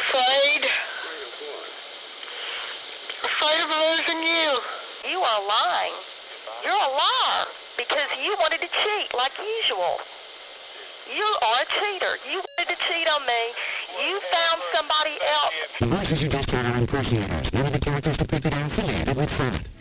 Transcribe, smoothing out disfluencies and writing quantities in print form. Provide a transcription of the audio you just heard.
Afraid. Afraid of losing you. You are lying. You're a liar because you wanted to cheat like usual. You are a cheater. You wanted to cheat on me. You found somebody else. The voices you just heard are impersonators. None of the characters depicted are affiliated with Fred.